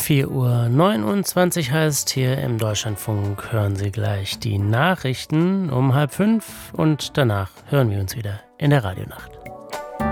4:29 Uhr heißt hier im Deutschlandfunk, hören Sie gleich die Nachrichten um 4:30 und danach hören wir uns wieder in der Radionacht.